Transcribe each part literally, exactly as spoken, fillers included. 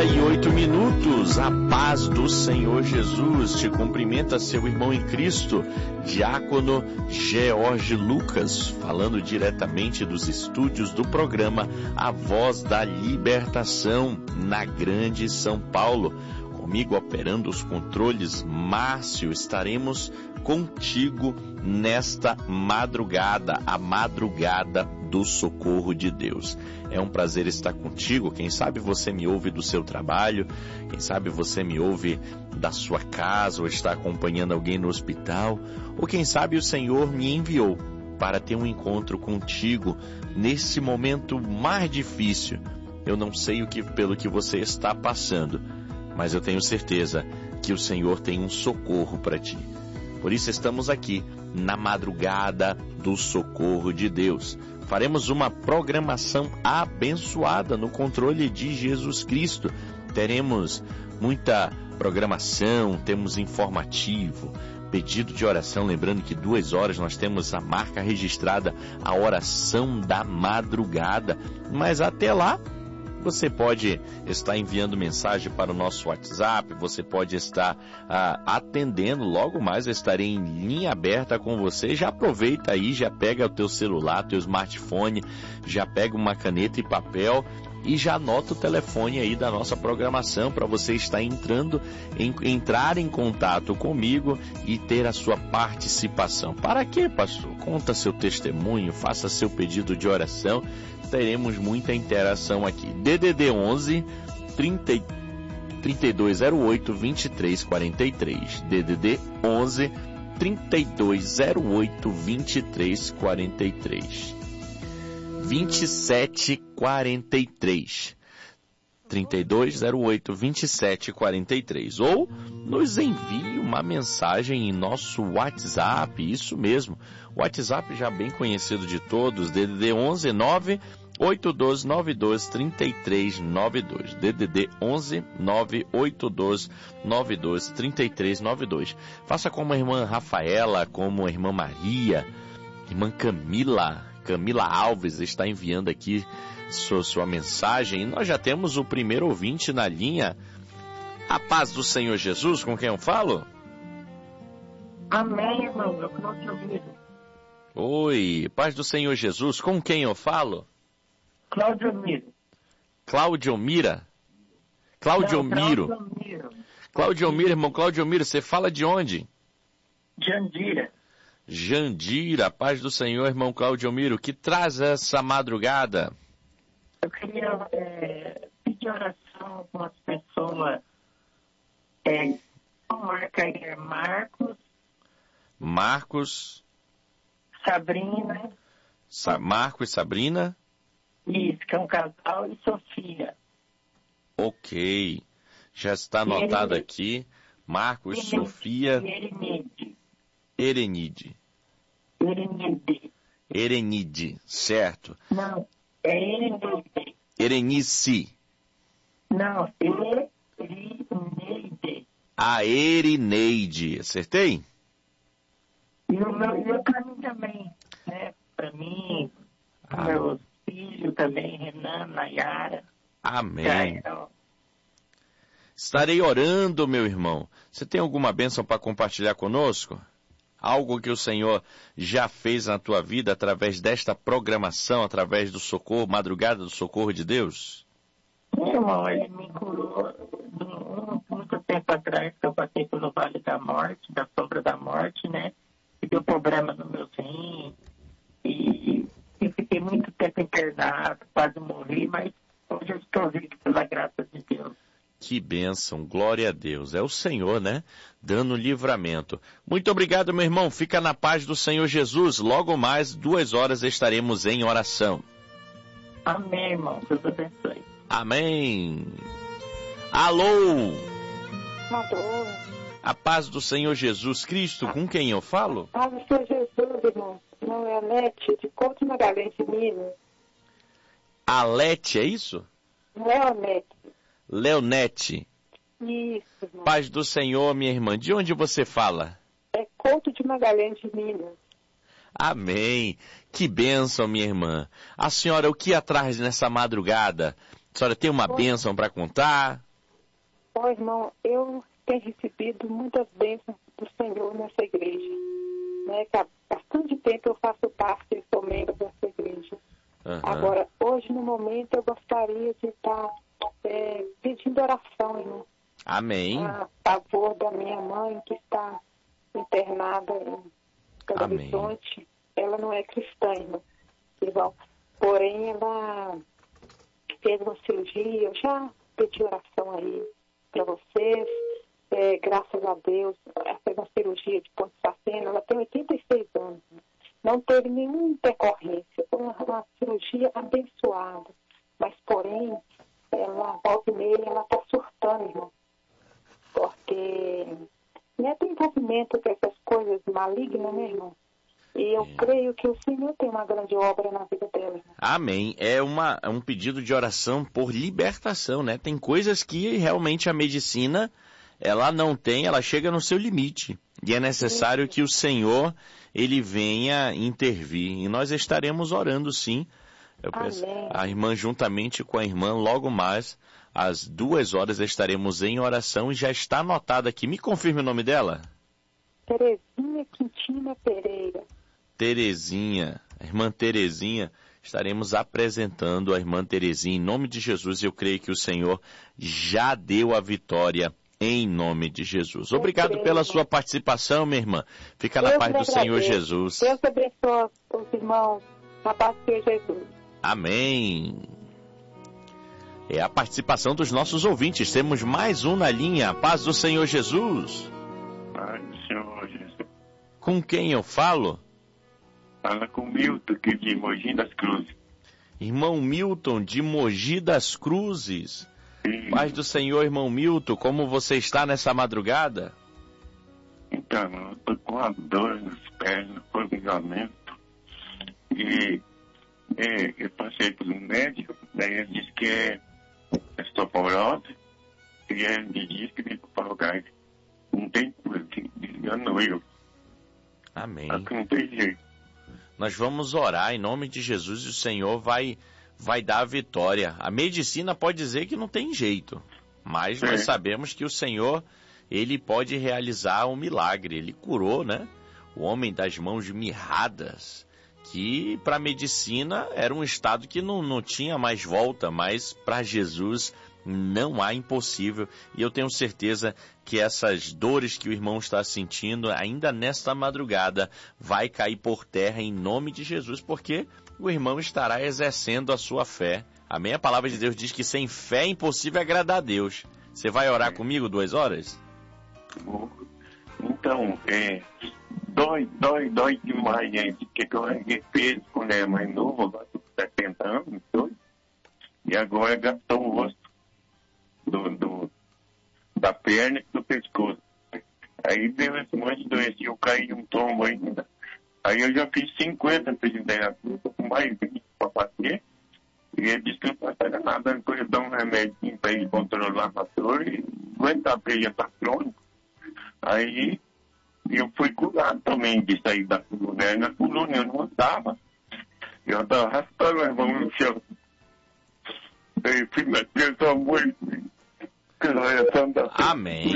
hora e oito minutos, a paz do Senhor Jesus. Te cumprimenta seu irmão em Cristo, Diácono George Lucas, falando diretamente dos estúdios do programa A Voz da Libertação, na Grande São Paulo. Comigo operando os controles, Márcio, estaremos contigo nesta madrugada, a madrugada do socorro de Deus. É um prazer estar contigo. Quem sabe você me ouve do seu trabalho, quem sabe você me ouve da sua casa, ou está acompanhando alguém no hospital, ou quem sabe o Senhor me enviou para ter um encontro contigo nesse momento mais difícil. Eu não sei o que, pelo que você está passando, mas eu tenho certeza que o Senhor tem um socorro para ti. Por isso estamos aqui na madrugada do socorro de Deus. Faremos uma programação abençoada no controle de Jesus Cristo. Teremos muita programação, temos informativo, pedido de oração. Lembrando que duas horas nós temos a marca registrada, a oração da madrugada. Mas até lá, você pode estar enviando mensagem para o nosso WhatsApp, você pode estar ah, atendendo. Logo mais eu estarei em linha aberta com você. Já aproveita aí, já pega o teu celular, teu smartphone, já pega uma caneta e papel e já anota o telefone aí da nossa programação para você estar entrando, em, entrar em contato comigo e ter a sua participação. Para quê, pastor? Conta seu testemunho, faça seu pedido de oração. Teremos muita interação aqui. D D D onze, trinta, trinta e dois zero oito, vinte e três quarenta e três. D D D onze, trinta e dois zero oito, vinte e três quarenta e três. vinte e sete quarenta e três. trinta e dois zero oito, vinte e sete quarenta e três. Ou nos envie uma mensagem em nosso WhatsApp, isso mesmo. WhatsApp já bem conhecido de todos, D D D onze nove oito um dois nove dois três três nove dois. D D D onze nove oito dois nove dois três três nove dois. Faça como a irmã Rafaela, como a irmã Maria, irmã Camila, Camila Alves está enviando aqui sua, sua mensagem. E nós já temos o primeiro ouvinte na linha. A paz do Senhor Jesus, com quem eu falo? Amém, irmão. Eu que não te ouvi. Oi, paz do Senhor Jesus, com quem eu falo? Cláudio Miro. Cláudio Mira? Cláudio Miro. Cláudio Miro, irmão Cláudio Miro, você fala de onde? Jandira. Jandira, paz do Senhor, irmão Cláudio Miro, que traz essa madrugada? Eu queria é, pedir oração com as pessoas. É, marca aí Marcos. Marcos. Sabrina. Sa- Marcos e Sabrina. Isso, que é um casal, e Sofia. Ok. Já está anotado Ele, aqui. Marcos, ele, Sofia. Erenide. Erenide. Erenide. Erenide, certo. Não, é Erenide. Erenice. Não, Erineide. A Erineide. Acertei? E o meu, e eu pra mim também, né? Pra mim, Ah. meus filhos também, Renan, Nayara. Amém. Gael. Estarei orando, meu irmão. Você tem alguma bênção para compartilhar conosco? Algo que o Senhor já fez na tua vida através desta programação, através do socorro, madrugada do socorro de Deus? Meu irmão, ele me curou de um- muito tempo atrás, que eu passei pelo Vale da Morte, da Sombra da Morte, né? E deu problema no meu rim. E eu fiquei muito tempo internado, quase morri, mas hoje eu estou vivo pela graça de Deus. Que bênção, glória a Deus. É o Senhor, né? Dando livramento. Muito obrigado, meu irmão. Fica na paz do Senhor Jesus. Logo mais, duas horas estaremos em oração. Amém, irmão. Deus abençoe. Amém. Alô, Alô, a paz do Senhor Jesus Cristo, com quem eu falo? paz do Senhor Jesus, irmão. Não é a Nete, de Couto Magalhães, de Minas. Alete, é isso? Não é a Nete. Leonete. Isso, irmão. Paz do Senhor, minha irmã. De onde você fala? É Couto de Magalhães, de Minas. Amém. Que bênção, minha irmã. A senhora, o que atrás nessa madrugada? A senhora tem uma bênção para contar? Ó, irmão, eu tenho recebido muitas bênçãos do Senhor nessa igreja. Né? Que há bastante tempo eu faço parte e sou membro dessa igreja. Uhum. Agora, hoje, no momento, eu gostaria de estar é, pedindo oração, irmão. Amém. A favor da minha mãe, que está internada em Belo Horizonte. Ela não é cristã, irmão. irmão. Porém, ela fez uma cirurgia. Eu já pedi oração aí para vocês. É, graças a Deus, ela fez uma cirurgia de ponte sacena. Ela tem oitenta e seis anos. Não teve nenhuma intercorrência. Foi uma, uma cirurgia abençoada. Mas, porém, ela, volta e meia, ela está surtando, irmão. Porque né, tem envolvimento com essas coisas malignas, né, irmão? E eu é. creio que o Senhor tem uma grande obra na vida dela. Irmão. Amém. É, uma, é um pedido de oração por libertação, né? Tem coisas que realmente a medicina, ela não tem, ela chega no seu limite. E é necessário sim. que o Senhor, ele venha intervir. E nós estaremos orando, sim. Eu peço, a irmã, juntamente com a irmã, logo mais, às duas horas, estaremos em oração e já está anotada aqui. Me confirme o nome dela? Terezinha Quintina Pereira. Terezinha, a irmã Terezinha, estaremos apresentando a irmã Terezinha em nome de Jesus. Eu creio que o Senhor já deu a vitória em nome de Jesus. Obrigado creio, pela irmão. sua participação, minha irmã. Fica Deus na paz do agradeço. Senhor Jesus. Deus abençoe os irmãos na paz do Senhor Jesus. Amém. É a participação dos nossos ouvintes. Temos mais um na linha. Paz do Senhor Jesus. Paz do Senhor Jesus. Com quem eu falo? Fala com Milton, aqui de Mogi das Cruzes. Irmão Milton, de Mogi das Cruzes. Sim. Paz do Senhor, irmão Milton. Como você está nessa madrugada? Então, eu estou com a dor nas pernas, formigamento. E... É, eu passei por um médico, daí ele disse que é osteoporose, e ele me disse que tem que pagar. Não tem cura, desganou eu. Amém. Aqui não tem jeito. Nós vamos orar em nome de Jesus e o Senhor vai, vai dar a vitória. A medicina pode dizer que não tem jeito, mas é. nós sabemos que o Senhor, ele pode realizar um milagre. Ele curou, né? O homem das mãos mirradas, que para a medicina era um estado que não, não tinha mais volta, mas para Jesus não há impossível. E eu tenho certeza que essas dores que o irmão está sentindo, ainda nesta madrugada, vai cair por terra em nome de Jesus, porque o irmão estará exercendo a sua fé. Amém? A palavra de Deus diz que sem fé é impossível agradar a Deus. Você vai orar comigo duas horas? Então, é... Dói, dói, dói demais, gente. Porque eu erguei peso quando era mais novo, agora estou com setenta anos, dois. E agora gastou o osso do, do, da perna e do pescoço. Aí deu esse monte de doença e eu caí de um tombo ainda. Aí eu já fiz cinquenta presidentes, estou com mais vinte para fazer. E ele disse que não vai fazer nada, depois eu dou um remédio para ele controlar a dor e aguentar porque ele já está crônico. Aí eu fui curado também de sair da coluna. Na coluna eu não andava. Eu estava arrastando as mãos no chão. Eu fui na pressão muito. Amém.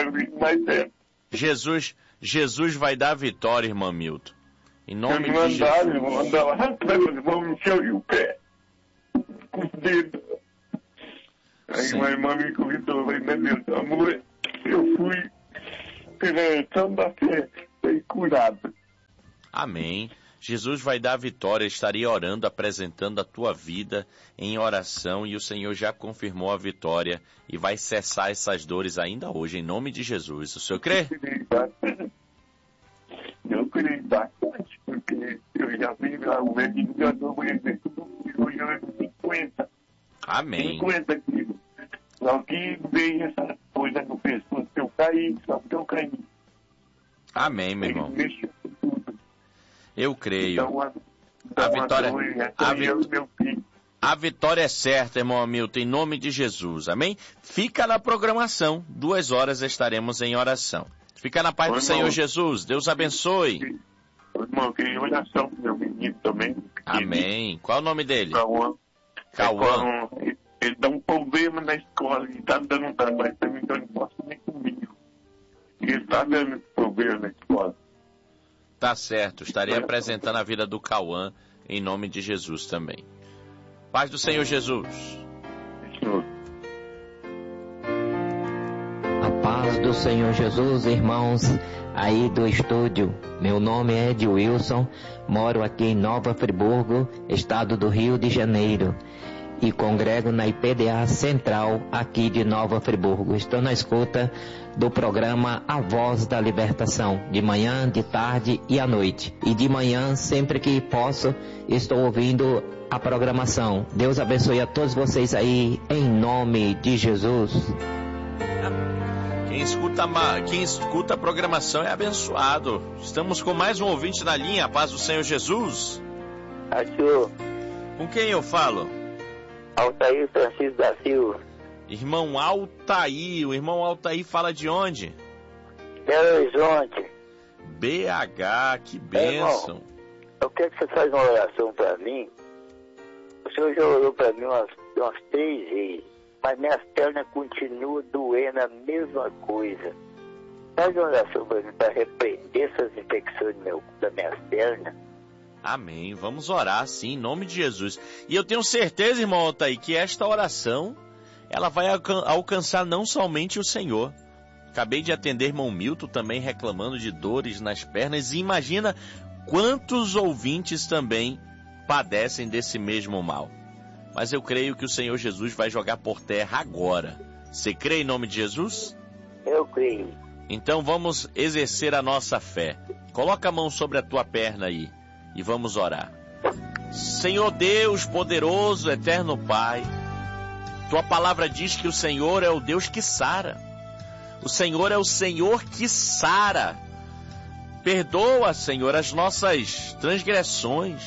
Jesus, Jesus vai dar vitória, irmão Milton. Em nome eu não de andava, Jesus. Eu andava arrastando as mãos no chão e o pé. Com os dedos. Aí Sim. uma irmã me convidou. Eu falei, meu Deus, amor, eu fui pela oração da fé, fui curado. Amém. Jesus vai dar vitória. Estaria orando, apresentando a tua vida em oração e o Senhor já confirmou a vitória e vai cessar essas dores ainda hoje, em nome de Jesus. O senhor crê? Eu creio bastante, porque eu já vi lá o médico já deu um exemplo, hoje eu é cinquenta. Amém. cinquenta quilos. Só que veio essa coisa no pescoço que eu caí, só que eu caí. Amém, meu irmão. Mexeu tudo. Eu creio. Então, a, a vitória, a, vi... meu filho. a vitória é certa, irmão Hamilton, em nome de Jesus. Amém? Fica na programação. Duas horas estaremos em oração. Fica na paz Ô, do irmão, Senhor Jesus. Deus abençoe. Ô, irmão, queria oração pro meu menino também. Amém. Qual é o nome dele? Cauã. Cauã. Ele dá um polveiro problema na escola, ele está dando um trabalho para mim, então eu não posso nem comigo. E ele está dando problema na escola. Tá certo, estarei apresentando a vida do Cauã em nome de Jesus também. Paz do Senhor Jesus. Senhor. A paz do Senhor Jesus, irmãos, aí do estúdio. Meu nome é Ed Wilson, moro aqui em Nova Friburgo, estado do Rio de Janeiro, e congrego na I P D A Central aqui de Nova Friburgo. Estou na escuta do programa A Voz da Libertação, de manhã, de tarde e à noite. E de manhã, sempre que posso, estou ouvindo a programação. Deus abençoe a todos vocês aí, em nome de Jesus. Quem escuta, quem escuta a programação é abençoado. Estamos com mais um ouvinte na linha. A paz do Senhor Jesus. Achou. Com quem eu falo? Altair Francisco da Silva. Irmão Altair. O irmão Altair fala de onde? Belo Horizonte. B H, que bênção. Irmão, eu quero que você faça uma oração para mim. O senhor já orou para mim umas, umas três vezes, mas minhas pernas continuam doendo a mesma coisa. Faz uma oração para mim, para repreender essas infecções do meu, das minhas pernas. Amém. Vamos orar, sim, em nome de Jesus. E eu tenho certeza, irmão Altair, que esta oração, ela vai alcan- alcançar não somente o Senhor. Acabei de atender irmão Milton também reclamando de dores nas pernas. E imagina quantos ouvintes também padecem desse mesmo mal. Mas eu creio que o Senhor Jesus vai jogar por terra agora. Você crê em nome de Jesus? Eu creio. Então vamos exercer a nossa fé. Coloca a mão sobre a tua perna aí e vamos orar. Senhor Deus poderoso, eterno Pai, tua palavra diz que o Senhor é o Deus que sara. O Senhor é o Senhor que sara. Perdoa, Senhor, as nossas transgressões,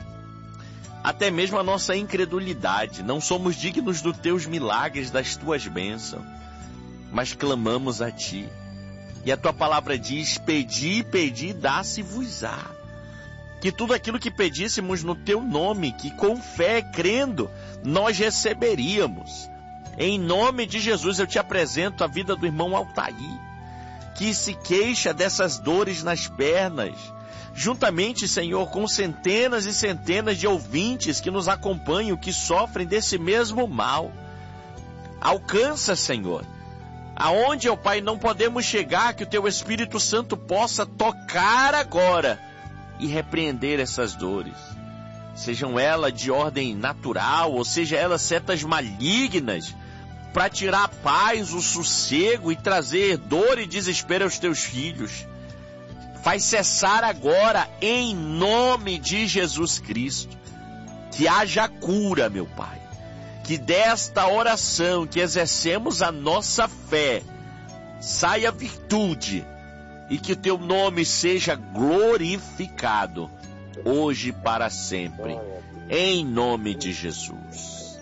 até mesmo a nossa incredulidade. Não somos dignos dos teus milagres, das tuas bênçãos, mas clamamos a ti. E a tua palavra diz: pedi, pedi, dá-se-vos-á. Que tudo aquilo que pedíssemos no teu nome, que com fé, crendo, nós receberíamos. Em nome de Jesus, eu te apresento a vida do irmão Altair, que se queixa dessas dores nas pernas, juntamente, Senhor, com centenas e centenas de ouvintes que nos acompanham, que sofrem desse mesmo mal. Alcança, Senhor, aonde, ó Pai, não podemos chegar, que o teu Espírito Santo possa tocar agora e repreender essas dores, sejam elas de ordem natural, ou seja elas setas malignas, para tirar a paz, o sossego e trazer dor e desespero aos teus filhos. Faz cessar agora, em nome de Jesus Cristo. Que haja cura, meu Pai. Que desta oração que exercemos a nossa fé, saia virtude, e que o teu nome seja glorificado, hoje e para sempre, em nome de Jesus.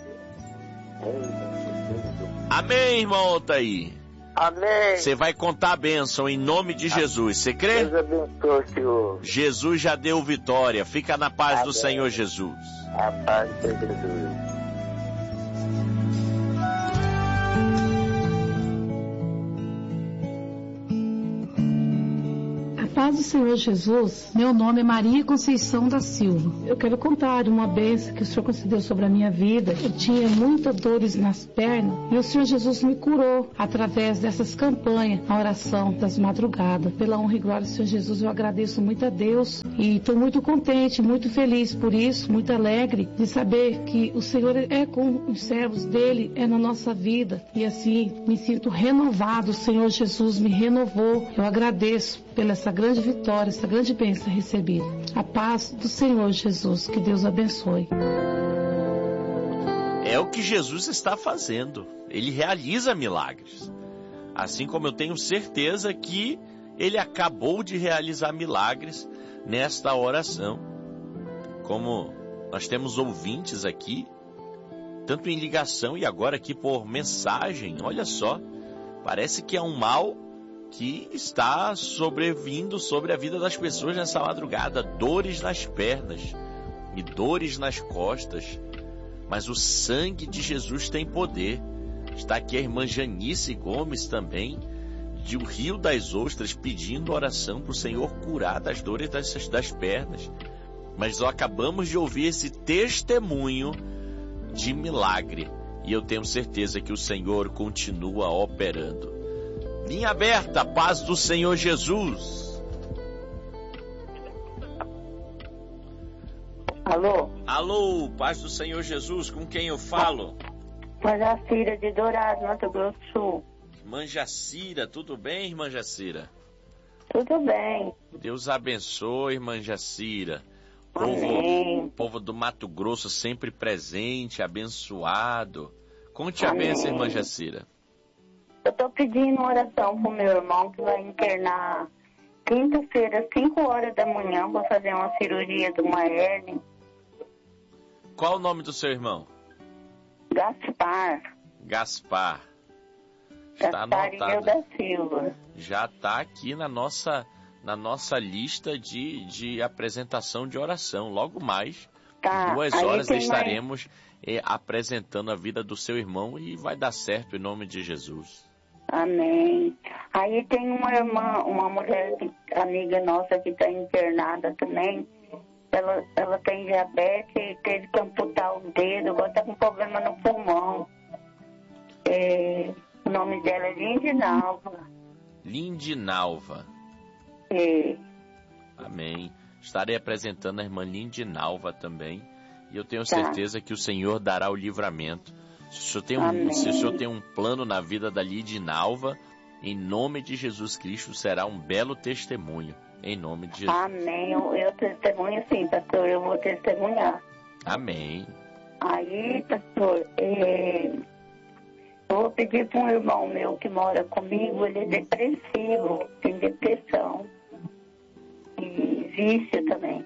Amém, irmão Altair. Amém. Você vai contar a bênção em nome de Jesus. Você crê? Deus abençoe, Senhor. Jesus já deu vitória. Fica na paz Amém. do Senhor Jesus. A paz de Jesus. Paz do Senhor Jesus, meu nome é Maria Conceição da Silva. Eu quero contar uma bênção que o Senhor concedeu sobre a minha vida. Eu tinha muitas dores nas pernas e o Senhor Jesus me curou através dessas campanhas, a oração das madrugadas. Pela honra e glória do Senhor Jesus, eu agradeço muito a Deus e estou muito contente, muito feliz por isso, muito alegre de saber que o Senhor é com os servos dele, é na nossa vida, e assim me sinto renovado. O Senhor Jesus me renovou. Eu agradeço pela essa grande vitória, essa grande bênção recebida. A paz do Senhor Jesus, que Deus abençoe. É o que Jesus está fazendo. Ele realiza milagres. Assim como eu tenho certeza que ele acabou de realizar milagres nesta oração. Como nós temos ouvintes aqui, tanto em ligação e agora aqui por mensagem, olha só, parece que é um mal que está sobrevindo sobre a vida das pessoas nessa madrugada. Dores nas pernas e dores nas costas. Mas o sangue de Jesus tem poder. Está aqui a irmã Janice Gomes também, de o Rio das Ostras, pedindo oração para o Senhor curar das dores das, das pernas. Mas nós acabamos de ouvir esse testemunho de milagre. E eu tenho certeza que o Senhor continua operando. Linha aberta, paz do Senhor Jesus. Alô? Alô, paz do Senhor Jesus, com quem eu falo? Manjacira de Dourado, Mato Grosso do Sul. Irmã Jacira, tudo bem, irmã Jacira? Tudo bem. Deus abençoe, irmã Jacira. Povo, Amém. povo do Mato Grosso sempre presente, abençoado. Conte a Amém. bênção, irmã Jacira. Eu estou pedindo oração pro meu irmão que vai internar quinta-feira, cinco horas da manhã, para fazer uma cirurgia de uma hérnia. Qual o nome do seu irmão? Gaspar. Gaspar. Está Gaspar anotado. da Silva. Já está aqui na nossa, na nossa lista de, de apresentação de oração. Logo mais, Tá. duas Aí horas tem estaremos eh, apresentando a vida do seu irmão e vai dar certo em nome de Jesus. Amém. Aí tem uma irmã, uma mulher que, amiga nossa que está internada também. Ela, ela tem diabetes e teve que amputar o dedo, agora está com problema no pulmão. É, o nome dela é Lindinalva. Lindinalva. É. Amém. Estarei apresentando a irmã Lindinalva também. E eu tenho Tá. certeza que o Senhor dará o livramento. Se o senhor tem um, se o senhor tem um plano na vida da Lindinalva, em nome de Jesus Cristo, será um belo testemunho. Em nome de Jesus. Amém. Eu, eu testemunho sim, pastor. Eu vou testemunhar. Amém. Aí, pastor, é, eu vou pedir para um irmão meu que mora comigo, ele é depressivo, tem depressão e vício também.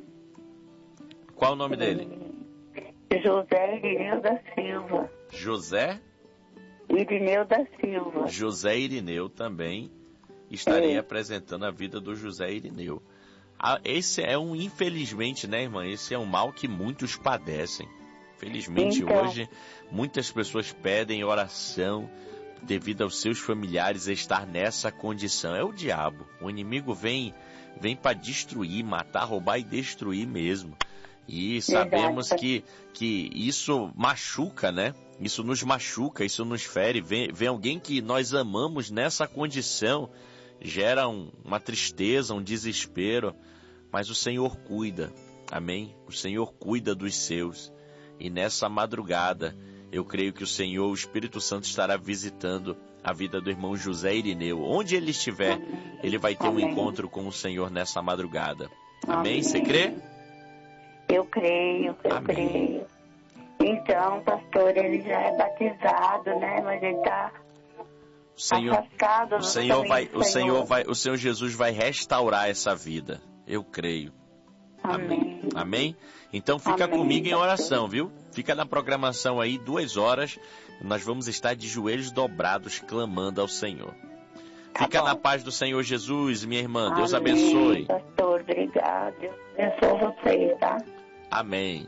Qual o nome dele? José Irineu da Silva. José? Irineu da Silva. José Irineu também. Estarei É. apresentando a vida do José Irineu. Ah, esse é um, infelizmente, né, irmã? Esse é um mal que muitos padecem. Felizmente, Então. hoje, muitas pessoas pedem oração devido aos seus familiares estar nessa condição. É o diabo. O inimigo vem, vem para destruir, matar, roubar e destruir mesmo. E sabemos que, que isso machuca, né? Isso nos machuca, isso nos fere. Vem, vem alguém que nós amamos nessa condição, gera um, uma tristeza, um desespero. Mas o Senhor cuida, amém? O Senhor cuida dos seus. E nessa madrugada, eu creio que o Senhor, o Espírito Santo, estará visitando a vida do irmão José Irineu. Onde ele estiver, ele vai ter Amém. um encontro com o Senhor nessa madrugada. Amém? Amém. Você crê? Eu creio, eu Amém. creio. Então, pastor, ele já é batizado, né? Mas ele está O Senhor, afastado. o Senhor vai, do o Senhor vai, o Senhor Jesus vai restaurar essa vida. Eu creio. Amém. Amém? Então fica Amém, comigo em pastor. oração, viu? Fica na programação aí, duas horas. Nós vamos estar de joelhos dobrados, clamando ao Senhor. Tá Fica bom. na paz do Senhor Jesus, minha irmã. Deus Amém, abençoe. pastor, obrigado. Deus abençoe você, tá? Amém.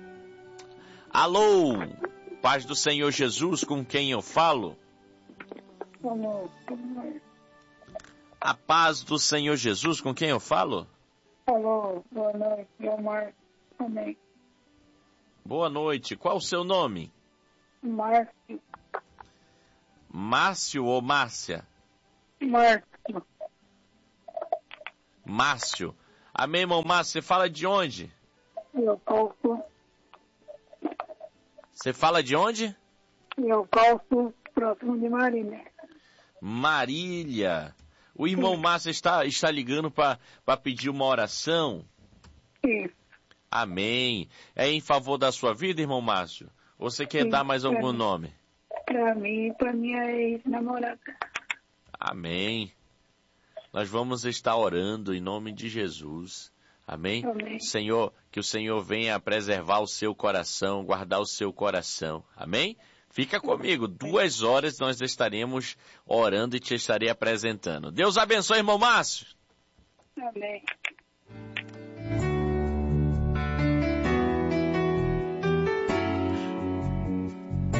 Alô, paz do Senhor Jesus, com quem eu falo? Alô, A paz do Senhor Jesus, com quem eu falo? alô, boa noite, meu Marcos. Amém. Boa noite. Qual o seu nome? Márcio, Márcio ou Márcia? Márcio, Márcio. Amém, irmão Márcio. Você fala de onde? eu calço, Você fala de onde? eu calço próximo de Marília. Marília. O irmão Márcio está, está ligando para pedir uma oração. Isso, Amém. É em favor da sua vida, irmão Márcio? Ou você quer Sim, dar mais algum é. nome? pra mim e pra minha ex-namorada. Amém. Nós vamos estar orando em nome de Jesus. Amém? Amém. Senhor, que o Senhor venha preservar o seu coração, guardar o seu coração. Amém? Fica comigo. Duas horas nós estaremos orando e te estarei apresentando. Deus abençoe, irmão Márcio. Amém.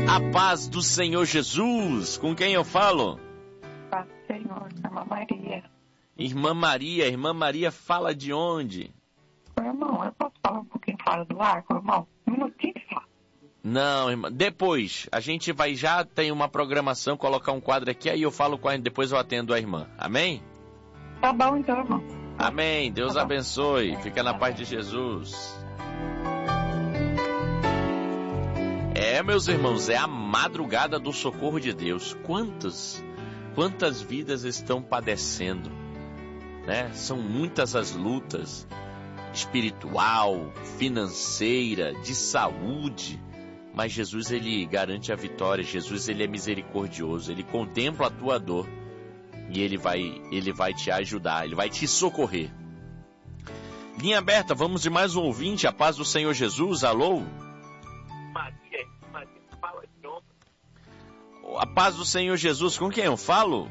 A paz do Senhor Jesus. Com quem eu falo? Paz do Senhor, irmã Maria. Irmã Maria. Irmã Maria fala de onde? Irmão, eu posso falar um pouquinho fora do ar, irmão? Um minutinho só. Não, irmã. Depois, a gente vai já, tem uma programação, colocar um quadro aqui, aí eu falo com a depois eu atendo a irmã. Amém? Tá bom então, irmão. Amém. Deus tá abençoe. Fica na paz de Jesus. É, meus irmãos, é a madrugada do socorro de Deus. Quantas, quantas vidas estão padecendo, né? São muitas as lutas, espiritual, financeira, de saúde, mas Jesus, ele garante a vitória. Jesus, ele é misericordioso, ele contempla a tua dor e ele vai, ele vai te ajudar, ele vai te socorrer. Linha aberta, vamos de mais um ouvinte. A paz do Senhor Jesus. Alô? Maria, Maria, fala de novo. A paz do Senhor Jesus, com quem eu falo?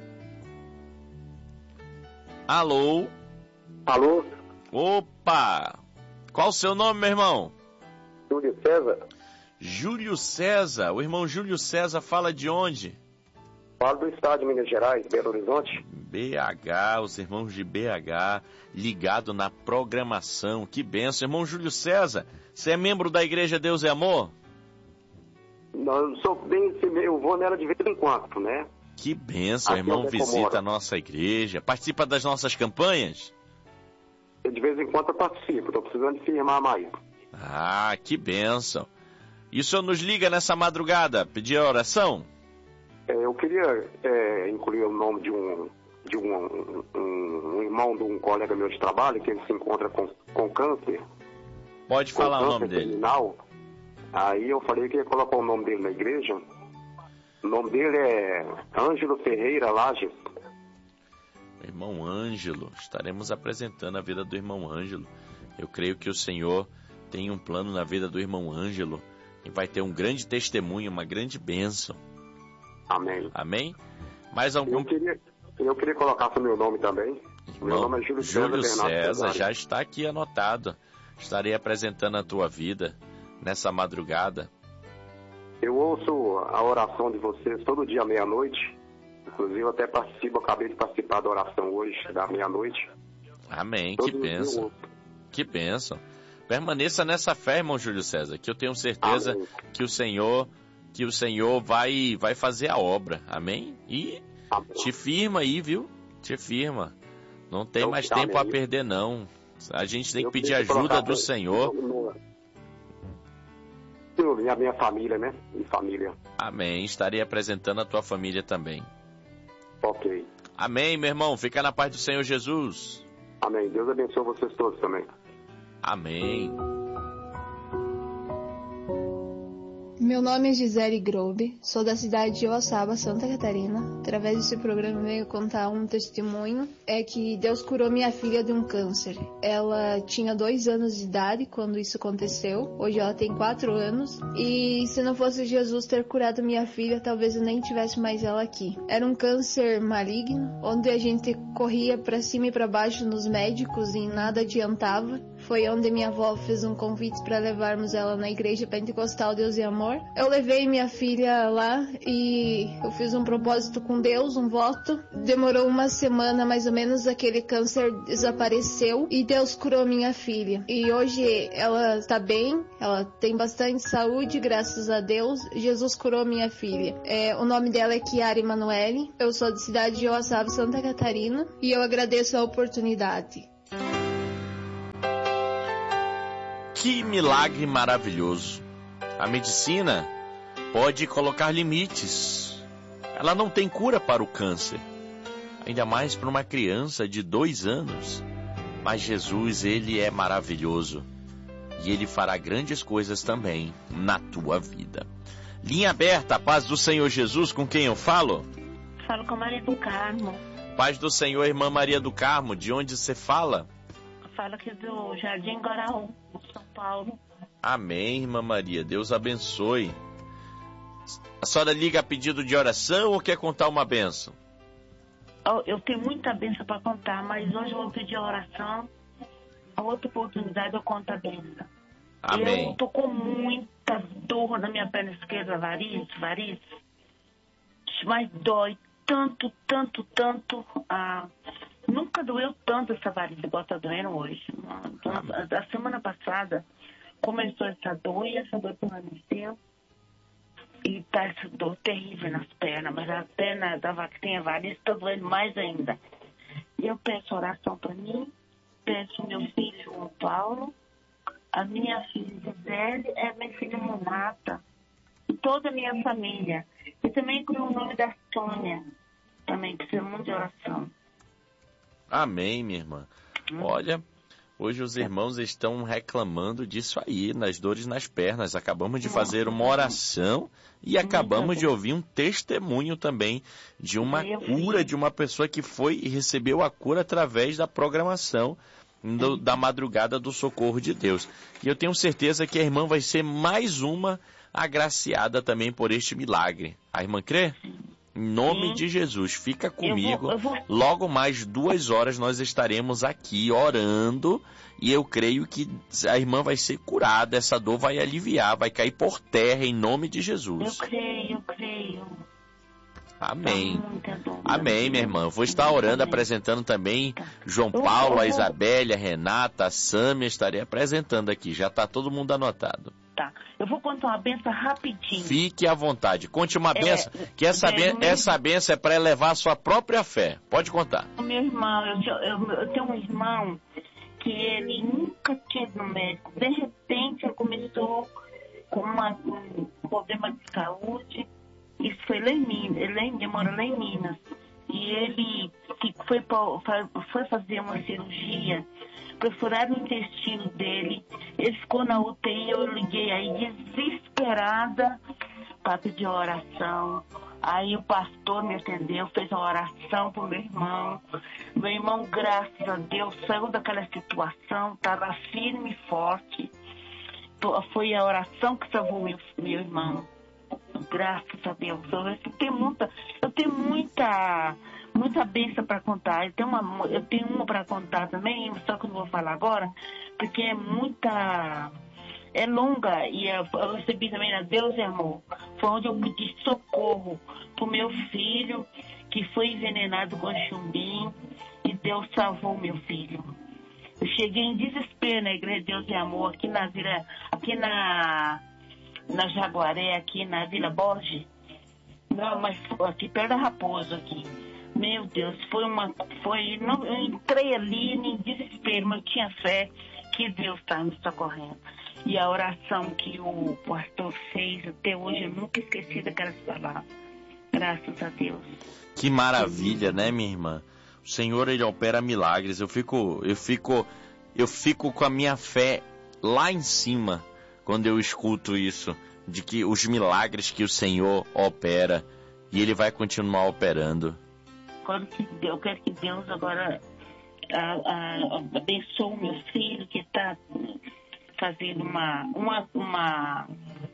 Alô? Alô? Opa! Qual o seu nome, meu irmão? Júlio César. Júlio César. O irmão Júlio César fala de onde? Falo do estado de Minas Gerais, Belo Horizonte. B H, os irmãos de B H, ligado na programação. Que benção. Irmão Júlio César, você é membro da Igreja Deus e Amor? Não, eu sou bem, eu vou nela de vez em quando, né? Que benção, Aqui irmão, onde visita a nossa igreja, participa das nossas campanhas? De vez em quando eu participo, estou precisando de firmar mais. Ah, que benção. E o senhor nos liga nessa madrugada, pedir a oração? É, eu queria é, incluir o nome de um, de um, um, um, um irmão de um colega meu de trabalho, que ele se encontra com, com câncer. Pode falar o nome dele. Terminal. Aí eu falei que ia colocar o nome dele na igreja. O nome dele é Ângelo Ferreira Lages. Irmão Ângelo, estaremos apresentando a vida do irmão Ângelo. Eu creio que o Senhor tem um plano na vida do irmão Ângelo e vai ter um grande testemunho, uma grande bênção. Amém. Amém? Mais algum... Eu queria, eu queria colocar o meu nome também. Irmão, meu nome é Júlio, Júlio César, César, já está aqui anotado. Estarei apresentando a tua vida nessa madrugada. Eu ouço a oração de vocês todo dia à meia-noite. Inclusive, eu até participo, eu acabei de participar da oração hoje, da meia-noite. Amém, Todo que bênção. Que bênção. Permaneça nessa fé, irmão Júlio César, que eu tenho certeza Amém. que o Senhor, que o Senhor vai, vai fazer a obra. Amém? E Amém. Te firma aí, viu? Te firma. Não tem eu mais tempo a perder, não. A gente tem que eu pedir ajuda do Senhor. E a minha família, né? E família. Amém. Estarei apresentando a tua família também. Ok. Amém, meu irmão. Fica na paz do Senhor Jesus. Amém. Deus abençoe vocês todos também. Amém. Meu nome é Gisele Grobe, sou da cidade de Oaçaba, Santa Catarina. Através desse programa eu venho contar um testemunho. É que Deus curou minha filha de um câncer. Ela tinha dois anos de idade quando isso aconteceu. Hoje ela tem quatro anos. E se não fosse Jesus ter curado minha filha, talvez eu nem tivesse mais ela aqui. Era um câncer maligno, onde a gente corria para cima e para baixo nos médicos e nada adiantava. Foi onde minha avó fez um convite para levarmos ela na igreja pentecostal Deus e Amor. Eu levei minha filha lá e eu fiz um propósito com Deus, um voto. Demorou uma semana mais ou menos, aquele câncer desapareceu e Deus curou minha filha. E hoje ela está bem, ela tem bastante saúde, graças a Deus. Jesus curou minha filha. É, o nome dela é Kiara Emanuele. Eu sou da cidade de Oaçaba, Santa Catarina, e eu agradeço a oportunidade. Que milagre maravilhoso. A medicina pode colocar limites. Ela não tem cura para o câncer, ainda mais para uma criança de dois anos. Mas Jesus, ele é maravilhoso e ele fará grandes coisas também na tua vida. Linha aberta, a paz do Senhor Jesus, com quem eu falo? Falo com Maria do Carmo. Paz do Senhor, irmã Maria do Carmo, de onde você fala? Falo aqui do Jardim Guaraú, São Paulo. Amém, irmã Maria. Deus abençoe. A senhora liga a pedido de oração ou quer contar uma bênção? Oh, eu tenho muita bênção para contar, mas hoje eu vou pedir a oração. A outra oportunidade eu conto a bênção. Amém. Eu tô com muita tanta dor na minha perna esquerda, variz, variz. Mas dói tanto, tanto, tanto. Ah, nunca doeu tanto essa variz, igual tá doendo hoje. A, a semana passada começou essa dor e essa dor permaneceu. E tá essa dor terrível nas pernas, mas a perna da vaca que tem a variz está doendo mais ainda. E eu peço oração para mim, peço meu filho João Paulo, a minha filha Gisele, a minha filha Renata, e toda a minha família. E também com o nome da Sônia, também precisa muito de oração. Amém, minha irmã. Hum. Olha, hoje os irmãos estão reclamando disso aí, nas dores nas pernas. Acabamos de fazer uma oração e acabamos de ouvir um testemunho também de uma cura de uma pessoa que foi e recebeu a cura através da programação do, da madrugada do socorro de Deus. E eu tenho certeza que a irmã vai ser mais uma agraciada também por este milagre. A irmã crê? Em nome Sim. de Jesus, fica comigo. Eu vou, eu vou... Logo mais duas horas nós estaremos aqui orando e eu creio que a irmã vai ser curada, essa dor vai aliviar, vai cair por terra em nome de Jesus. Eu creio, eu creio. Amém. Amém, minha irmã. Eu vou estar orando, apresentando também João Paulo, a Isabelle, a Renata, a Sâmia, estarei apresentando aqui. Já está todo mundo anotado. Tá. Eu vou contar uma benção rapidinho. Fique à vontade. Conte uma benção, é, que essa, é, ben, meu... essa benção é para elevar a sua própria fé. Pode contar. Meu irmão, eu, eu, eu tenho um irmão que ele nunca tinha ido no médico. De repente, ele começou com uma, um problema de saúde. Isso foi lá em Minas. Ele, ele mora lá em Minas. E ele foi, foi fazer uma cirurgia, perfuraram o intestino dele, ele ficou na U T I, eu liguei aí desesperada para pedir oração. Aí o pastor me atendeu, fez uma oração pro meu irmão. Meu irmão, graças a Deus, saiu daquela situação, estava firme e forte. Foi a oração que salvou meu, meu irmão. Graças a Deus. Eu tenho muita, eu tenho muita, muita bênção para contar. Eu tenho uma, eu tenho uma para contar também, só que eu não vou falar agora, porque é muita, é longa e eu, eu recebi também na Deus e Amor. Foi onde eu pedi socorro pro meu filho que foi envenenado com chumbinho e Deus salvou meu filho. Eu cheguei em desespero na Igreja Deus e Amor aqui na vila, aqui na na Jaguaré, aqui na Vila Borges. Não, mas aqui perto da Raposo aqui. Meu Deus, foi uma... Foi, não, eu entrei ali em desespero, mas eu tinha fé que Deus está me socorrendo. E a oração que o pastor fez, até hoje eu nunca esqueci daquelas palavras. Graças a Deus. Que maravilha, né, minha irmã? O Senhor, Ele opera milagres. Eu fico, eu fico, eu fico com a minha fé lá em cima quando eu escuto isso, de que os milagres que o Senhor opera, e Ele vai continuar operando. Eu quero que Deus agora a, a, abençoe o meu filho, que está fazendo uma, uma, uma...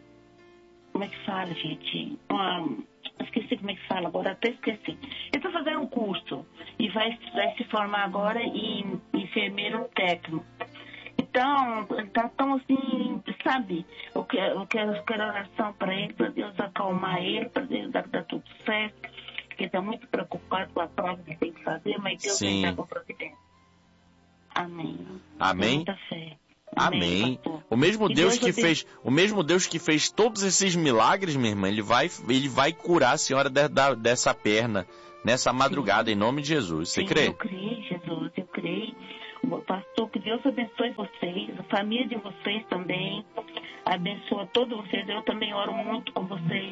Como é que fala, gente? Uma, esqueci como é que fala agora, até esqueci. Ele está fazendo um curso, e vai, vai se formar agora em enfermeiro técnico. Então, ele tá tão assim, sabe? Eu quero, eu quero, eu quero oração para ele, para Deus acalmar ele, para Deus dar, dar tudo certo. Porque ele tá muito preocupado com a prova que tem que fazer, mas Deus vai estar com providência. Amém. Amém. Muita fé. Amém. Amém. O mesmo Deus, Deus que tenho... fez, o mesmo Deus que fez todos esses milagres, minha irmã, ele vai, ele vai curar a senhora de, de, dessa perna nessa madrugada, Sim. em nome de Jesus. Você Sim, crê? Eu creio, Jesus, eu creio. Pastor, que Deus abençoe vocês, a família de vocês também, abençoa todos vocês, eu também oro muito com vocês.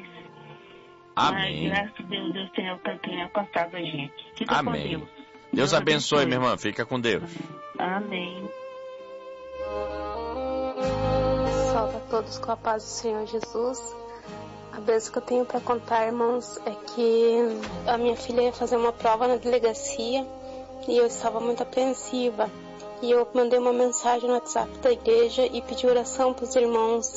Amém. Mas, graças a Deus, Deus tem, tem alcançado a gente. Fica Amém. com Deus. Deus, Deus abençoe, abençoe, minha irmã, fica com Deus. Amém. Salve a todos com a paz do Senhor Jesus. A bênção que eu tenho para contar, irmãos, é que a minha filha ia fazer uma prova na delegacia e eu estava muito apreensiva. E eu mandei uma mensagem no WhatsApp da igreja e pedi oração para os irmãos